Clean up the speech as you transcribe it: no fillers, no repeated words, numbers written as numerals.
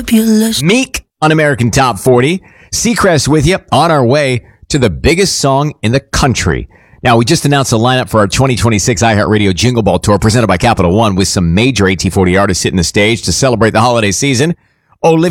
fabulous. Meek on American Top 40. Seacrest with you on our way to the biggest song in the country. Now, we just announced the lineup for our 2026 iHeartRadio Jingle Ball Tour presented by Capital One with some major AT40 artists hitting the stage to celebrate the holiday season. Olivia